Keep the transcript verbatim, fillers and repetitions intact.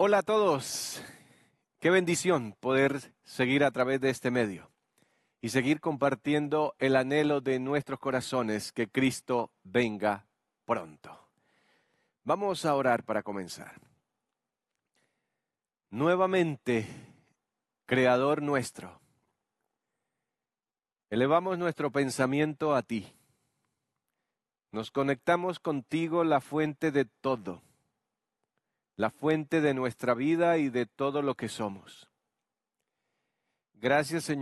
Hola a todos, qué bendición poder seguir a través de este medio y seguir compartiendo el anhelo de nuestros corazones que Cristo venga pronto. Vamos a orar para comenzar. Nuevamente, Creador nuestro, elevamos nuestro pensamiento a ti. Nos conectamos contigo, la fuente de todo, la fuente de nuestra vida y de todo lo que somos. Gracias, Señor.